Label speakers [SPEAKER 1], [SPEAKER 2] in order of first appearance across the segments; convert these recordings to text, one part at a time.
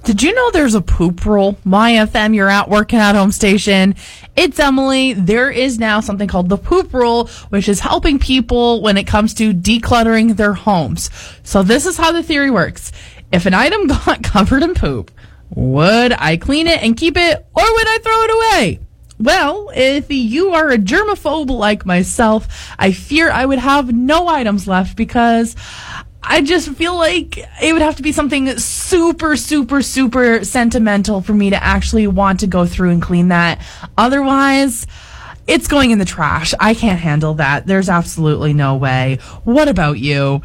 [SPEAKER 1] Did you know there's a poop rule? My FM, you're out working at home station. It's Emily. There is now something called the poop rule, which is helping people when it comes to decluttering their homes. So this is how the theory works. If an item got covered in poop, would I clean it and keep it, or would I throw it away? Well, if you are a germaphobe like myself, I fear I would have no items left because I just feel like it would have to be something super, super, super sentimental for me to actually want to go through and clean that. Otherwise, it's going in the trash. I can't handle that. There's absolutely no way. What about you?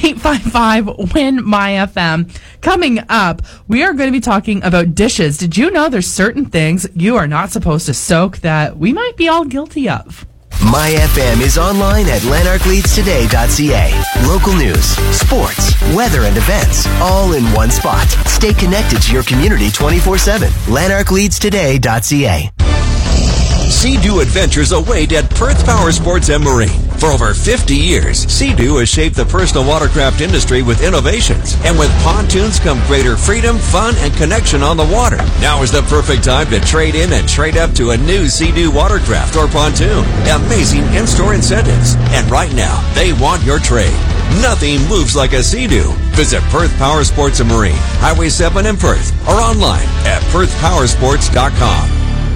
[SPEAKER 1] 855-WIN-MY-FM. Coming up, we are going to be talking about dishes. Did you know there's certain things you are not supposed to soak that we might be all guilty of?
[SPEAKER 2] My FM is online at lanarkleadstoday.ca. Local news, sports, weather, and events, all in one spot. Stay connected to your community 24/7. lanarkleadstoday.ca.
[SPEAKER 3] Sea-Doo Adventures await at Perth Power Sports and Marine. For over 50 years, Sea-Doo has shaped the personal watercraft industry with innovations. And with pontoons come greater freedom, fun, and connection on the water. Now is the perfect time to trade in and trade up to a new Sea-Doo watercraft or pontoon. Amazing in-store incentives. And right now, they want your trade. Nothing moves like a Sea-Doo. Visit Perth Power Sports and Marine, Highway 7 in Perth, or online at perthpowersports.com.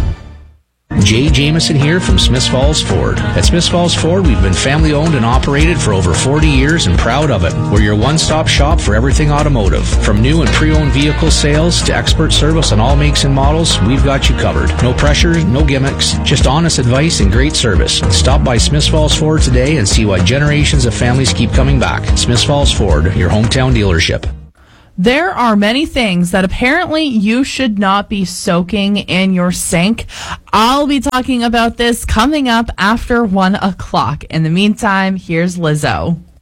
[SPEAKER 4] Jay Jameson here from Smiths Falls Ford. At Smiths Falls Ford, we've been family owned and operated for over 40 years and proud of it. We're your one-stop shop for everything automotive. From new and pre-owned vehicle sales to expert service on all makes and models, we've got you covered. No pressure, no gimmicks, just honest advice and great service. Stop by Smiths Falls Ford today and see why generations of families keep coming back. Smiths Falls Ford, your hometown dealership.
[SPEAKER 1] There are many things that apparently you should not be soaking in your sink. I'll be talking about this coming up after 1 o'clock. In the meantime, here's Lizzo.